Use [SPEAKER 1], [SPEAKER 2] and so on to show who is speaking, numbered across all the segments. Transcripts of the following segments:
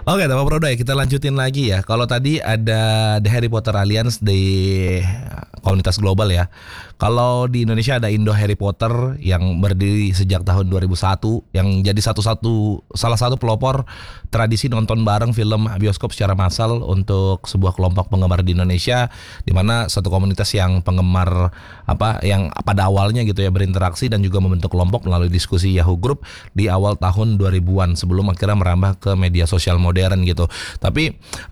[SPEAKER 1] Oke, Bapak Prodo ya, kita lanjutin lagi ya. Kalau tadi ada The Harry Potter Alliance di komunitas global ya. Kalau di Indonesia ada Indo Harry Potter yang berdiri sejak tahun 2001, yang jadi salah satu pelopor tradisi nonton bareng film bioskop secara massal untuk sebuah kelompok penggemar di Indonesia, di mana satu komunitas yang penggemar yang pada awalnya gitu ya berinteraksi dan juga membentuk kelompok melalui diskusi Yahoo Group di awal tahun 2000-an sebelum akhirnya merambah ke media sosial modern gitu. Tapi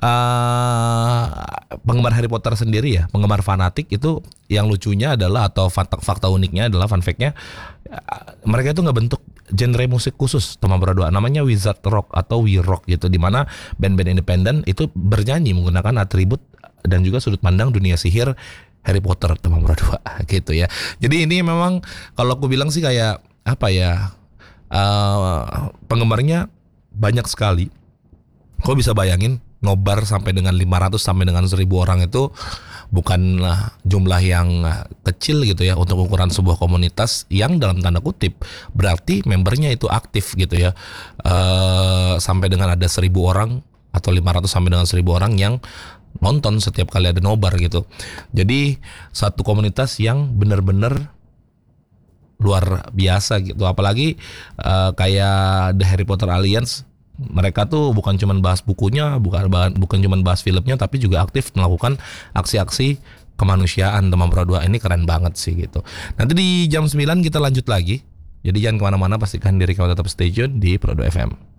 [SPEAKER 1] penggemar Harry Potter sendiri ya, penggemar fanatik itu yang lucunya adalah atau fakta uniknya adalah fun fact-nya, mereka itu nggak bentuk genre musik khusus teman berdua, namanya Wizard Rock atau We Rock gitu, di mana band-band independen itu bernyanyi menggunakan atribut dan juga sudut pandang dunia sihir Harry Potter teman berdua gitu ya. Jadi ini memang kalau aku bilang sih kayak apa ya, penggemarnya banyak sekali. Kok bisa bayangin nobar sampai dengan 500 sampai dengan 1000 orang itu bukanlah jumlah yang kecil gitu ya untuk ukuran sebuah komunitas yang dalam tanda kutip berarti membernya itu aktif gitu ya, sampai dengan ada 1000 orang atau 500 sampai dengan 1000 orang yang nonton setiap kali ada nobar gitu. Jadi satu komunitas yang benar-benar luar biasa gitu. Apalagi kayak The Harry Potter Alliance, mereka tuh bukan cuma bahas bukunya, bukan cuma bahas filmnya, tapi juga aktif melakukan aksi-aksi kemanusiaan teman berdua. Ini keren banget sih gitu. Nanti di jam 9 kita lanjut lagi. Jadi jangan kemana-mana, pastikan diri kamu tetap stay tune di Prodo FM.